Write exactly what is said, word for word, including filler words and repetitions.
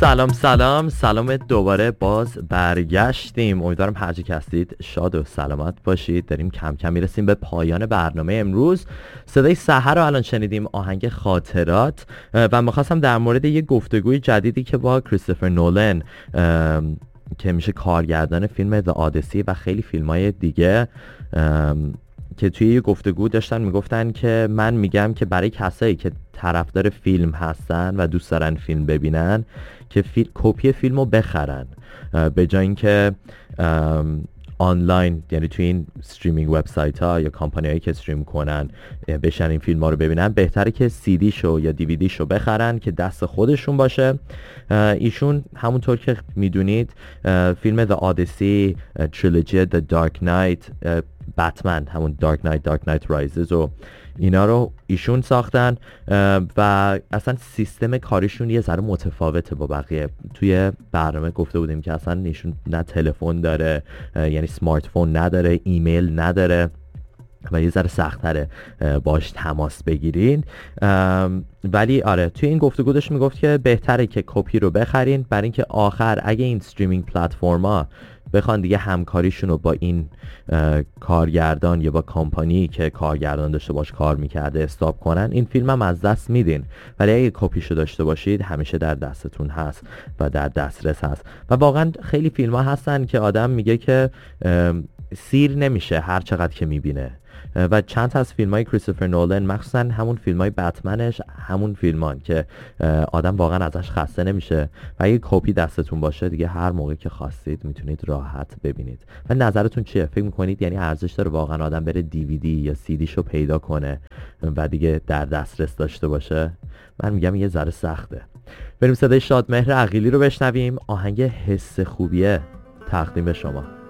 سلام سلام سلام دوباره باز برگشتیم. امیدوارم هر جا که هستید شاد و سلامت باشید. داریم کم کم میرسیم به پایان برنامه امروز. صدای سحر رو الان شنیدیم، آهنگ خاطرات، و میخواستم در مورد یه گفتگوی جدیدی که با کریستوفر نولان که میشه کارگردان فیلم The Odyssey و خیلی فیلمای دیگه که توی یه گفتگو داشتن میگفتن که من میگم که برای کسایی که طرفدار فیلم هستن و دوست دارن فیلم ببینن که فیلم کپی فیلم رو بخرن به جای اینکه آنلاین، یعنی توی این استریمینگ وبسایت ها یا کمپانی هایی که استریم کنن بشن این فیلم ها رو ببینن. بهتره که سی دی شو یا دی وی دی شو بخرن که دست خودشون باشه. ایشون همونطور که میدونید فیلم The Odyssey، تریلوژی The Dark Knight، بتمن، همون Dark Knight Dark Knight Rises و اینا رو ایشون ساختن و اصلا سیستم کاریشون یه ذره متفاوته با بقیه. توی برنامه گفته بودیم که اصلا ایشون نه تلفن داره، یعنی سمارت فون نداره، ایمیل نداره و یه ذره سخت‌تره باش تماس بگیرین. ولی آره توی این گفتگو داشت میگفت که بهتره که کپی رو بخرین، برای اینکه آخر اگه این استریمینگ پلتفرما بخوان دیگه همکاریشون رو با این کارگردان یا با کمپانی که کارگردان داشته باش کار میکرده استاپ کنن، این فیلم هم از دست میدین. ولی اگه کپیشو داشته باشید همیشه در دستتون هست و در دسترس هست. و واقعا خیلی فیلم ها هستن که آدم میگه که سیر نمیشه هر چقدر که میبینه. و چند تا از فیلم های کریستوفر نولان، مخصوصا همون فیلم های بتمنش، همون فیلمان که آدم واقعا ازش خسته نمیشه و اگه کپی دستتون باشه دیگه هر موقع که خواستید میتونید راحت ببینید. و نظرتون چیه؟ فکر میکنید یعنی ارزش داره واقعا آدم بره دی وی دی یا سی دی شو پیدا کنه و دیگه در دسترس داشته باشه؟ من میگم یه ذره سخته. بریم صدای شادمهر عقیلی رو بشنویم، آهنگ حس خوبیه تقدیم به شما.